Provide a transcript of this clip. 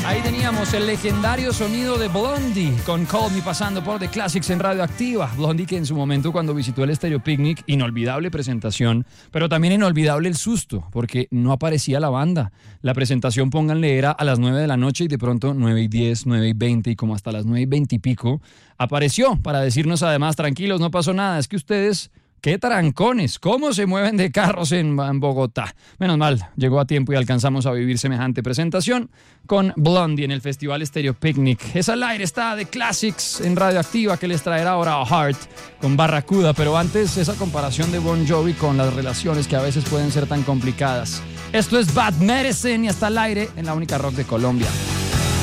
Ahí teníamos el legendario sonido de Blondie con Call Me pasando por The Classics en Radioactiva. Blondie que en su momento cuando visitó el Stereo Picnic, inolvidable presentación, pero también inolvidable el susto, porque no aparecía la banda. La presentación, pónganle, era a las 9 de la noche y de pronto 9:10, 9:20 y como hasta las 9:20 y pico apareció para decirnos además, tranquilos, no pasó nada, es que ustedes... ¡Qué trancones! ¿Cómo se mueven de carros en Bogotá? Menos mal, llegó a tiempo y alcanzamos a vivir semejante presentación con Blondie en el Festival Stereo Picnic. Es al aire, está The Classics en Radioactiva, que les traerá ahora a Heart con Barracuda, pero antes esa comparación de Bon Jovi con las relaciones que a veces pueden ser tan complicadas. Esto es Bad Medicine y está al aire en la única rock de Colombia.